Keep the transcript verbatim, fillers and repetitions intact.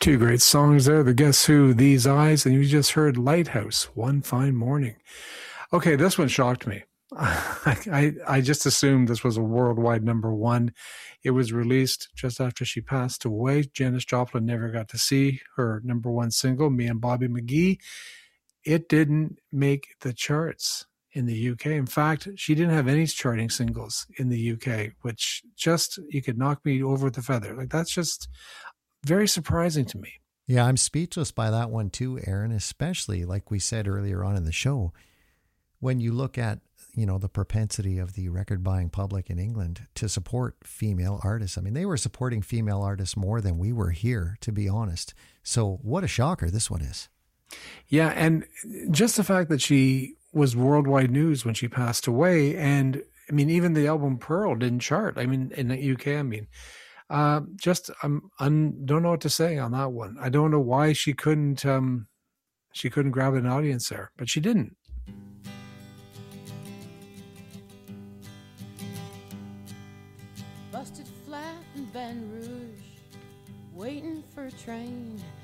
Two great songs there. The Guess Who, These Eyes, and you just heard Lighthouse, One Fine Morning. Okay, this one shocked me. I, I, I just assumed this was a worldwide number one. It was released just after she passed away. Janis Joplin never got to see her number one single, Me and Bobby McGee. It didn't make the charts in the U K. In fact, she didn't have any charting singles in the U K, which just, you could knock me over with a feather. Like, that's just very surprising to me. Yeah, I'm speechless by that one too, Aaron, especially like we said earlier on in the show, when you look at, you know, the propensity of the record buying public in England to support female artists. I mean, they were supporting female artists more than we were here, to be honest. So what a shocker this one is. Yeah, and just the fact that she was worldwide news when she passed away, and I mean, even the album Pearl didn't chart. I mean, in the U K, I mean, uh, just I'm I don't know what to say on that one. I don't know why she couldn't um, she couldn't grab an audience there, but she didn't. Busted flat in Baton Rouge, waiting for a train.